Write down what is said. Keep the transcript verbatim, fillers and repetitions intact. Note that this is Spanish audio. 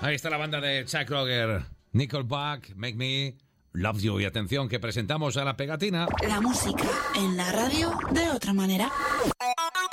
Ahí está la banda de Chad Kroeger, Nickelback, Make Me Love You. Y atención que presentamos a la pegatina. La música en la radio de otra manera.